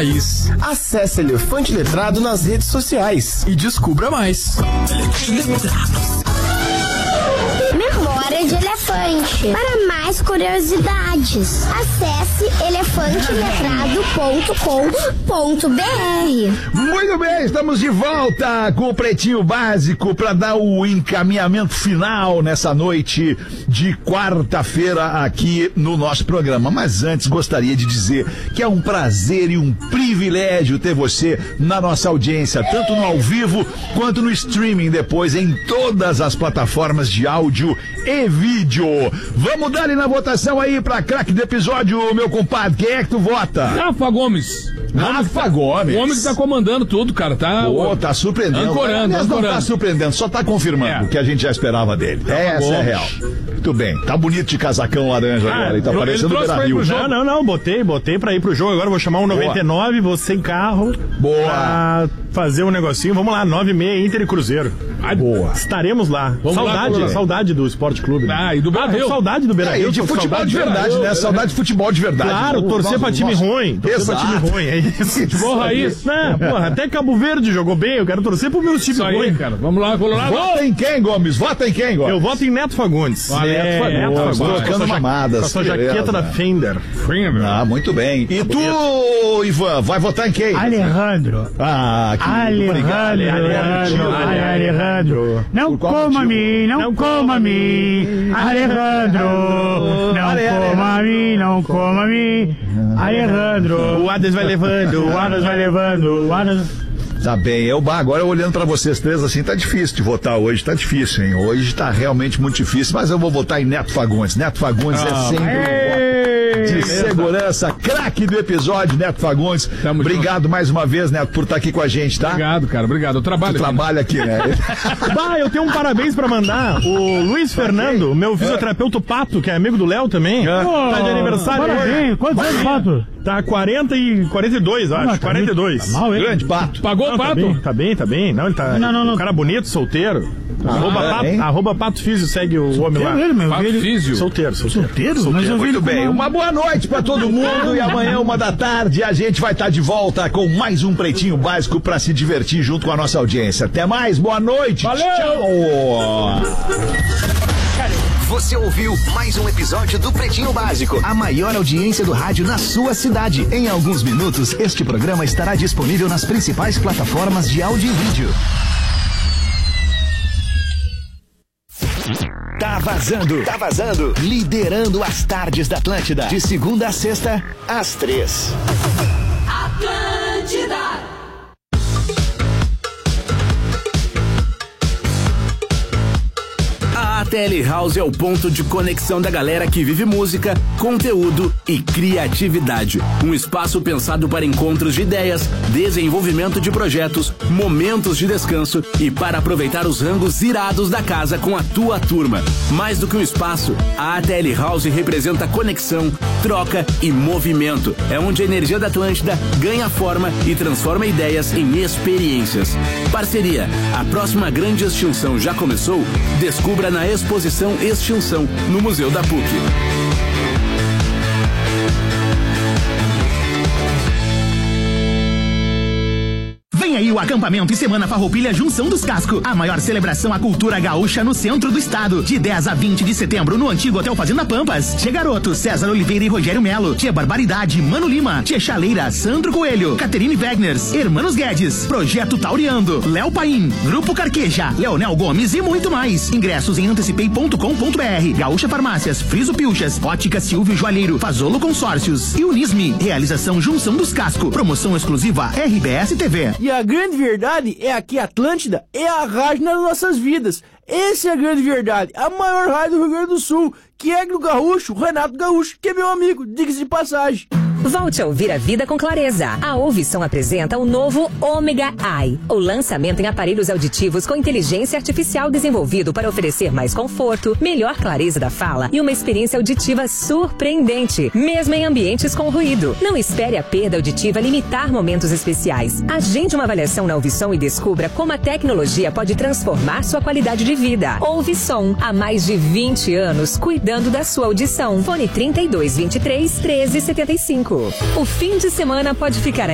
Isso. Acesse Elefante Letrado nas redes sociais e descubra mais. Memória de elefante. Para mais curiosidades, acesse elefanteletrado.com.br. Muito bem, estamos de volta com o Pretinho Básico para dar o encaminhamento final nessa noite de quarta-feira aqui no nosso programa. Mas antes gostaria de dizer que é um prazer e um privilégio ter você na nossa audiência, tanto no ao vivo quanto no streaming depois em todas as plataformas de áudio e vídeo. Vamos dar na votação aí pra craque do episódio, meu compadre. Quem é que tu vota? Rafa Gomes. Rafa Gomes. O homem que tá comandando tudo, cara. Tá surpreendendo. Ancorando. Não tá surpreendendo, só tá confirmando o que a gente já esperava dele. Essa é real. Muito bem. Tá bonito de casacão laranja agora. Ele tá parecendo o Beira-Rio. Não. Botei pra ir pro jogo. Agora vou chamar um 99, vou sem carro. Boa. Pra fazer um negocinho. Vamos lá, 9h30, Inter e Cruzeiro. Boa. Estaremos lá. Saudade do Esporte Clube. E do Beira-Rio. Saudade do Beira-Rio. E de futebol de verdade, né? Saudade de futebol de verdade. Claro, torcer pra time ruim. É isso. Futebol raiz. Porra, até Cabo Verde jogou bem. Eu quero torcer pro meu time ruim, cara. Vamos lá, Colorado. Vota em quem, Gomes? Eu voto em Neto Fagundes. Neto Fagundes. Trocando mamadas. Com a sua jaqueta da Fender. Muito bem. E tu, Ivan, vai votar em quem? Alejandro. Alejandro. Não coma a mim. Alejandro. Não coma a mim. Alejandro. O Ades vai levando. Tá bem, agora olhando pra vocês três assim, tá difícil de votar hoje, tá difícil, hein? Hoje tá realmente muito difícil, mas eu vou votar em Neto Fagundes. Neto Fagundes é sempre um voto de segurança, craque do episódio, Neto Fagundes. Obrigado mais uma vez, Neto, por estar aqui com a gente, tá? Obrigado, cara, obrigado. Eu trabalho aqui, né? Eu tenho um parabéns pra mandar. O Luiz Fernando, meu fisioterapeuta Pato, que é amigo do Léo também, tá de aniversário. Parabéns. Quantos anos, Pato? Tá 40 e 42, acho. 42. Tá mal, grande Pato. Pagou o Pato? Tá bem. Não, ele tá. Não. Um cara bonito, solteiro. Arroba Pato Físio, segue o homem lá. Pato Físio. Solteiro. Muito bem. Uma boa noite pra todo mundo. E amanhã, 13h, a gente vai estar de volta com mais um Pretinho Básico pra se divertir junto com a nossa audiência. Até mais, boa noite. Valeu. Tchau. Você ouviu mais um episódio do Pretinho Básico, a maior audiência do rádio na sua cidade. Em alguns minutos, este programa estará disponível nas principais plataformas de áudio e vídeo. Tá vazando. Liderando as tardes da Atlântida. De segunda a sexta, às 3. Atlântida. A ATL House é o ponto de conexão da galera que vive música, conteúdo e criatividade. Um espaço pensado para encontros de ideias, desenvolvimento de projetos, momentos de descanso e para aproveitar os rangos irados da casa com a tua turma. Mais do que um espaço, a ATL House representa conexão, troca e movimento. É onde a energia da Atlântida ganha forma e transforma ideias em experiências. Parceria. A próxima grande extinção já começou? Descubra na exposição Extinção, no Museu da PUC. Vem aí o acampamento e Semana Farroupilha Junção dos Casco. A maior celebração à cultura gaúcha no centro do estado. De 10 a 20 de setembro no antigo Hotel Fazenda Pampas. Tia Garoto, César Oliveira e Rogério Melo. Tia Barbaridade, Mano Lima. Tia Chaleira, Sandro Coelho. Caterine Wegners, Hermanos Guedes. Projeto Tauriando, Léo Paim. Grupo Carqueja, Leonel Gomes e muito mais. Ingressos em antecipei.com.br. Gaúcha Farmácias, Friso Pilchas, Ótica Silvio Joalheiro, Fazolo Consórcios e Unisme. Realização Junção dos Casco. Promoção exclusiva RBS TV. E a grande verdade é que Atlântida é a rádio nas nossas vidas. Essa é a grande verdade. A maior rádio do Rio Grande do Sul, que é do Gaúcho, Renato Gaúcho, que é meu amigo, diga-se de passagem. Volte a ouvir a vida com clareza. A Ouvição apresenta o novo Ômega Eye, o lançamento em aparelhos auditivos com inteligência artificial desenvolvido para oferecer mais conforto, melhor clareza da fala e uma experiência auditiva surpreendente, mesmo em ambientes com ruído. Não espere a perda auditiva limitar momentos especiais. Agende uma avaliação na Ouvição e descubra como a tecnologia pode transformar sua qualidade de vida. Ouvição, há mais de 20 anos cuidando da sua audição. Fone 3223 1375. O fim de semana pode ficar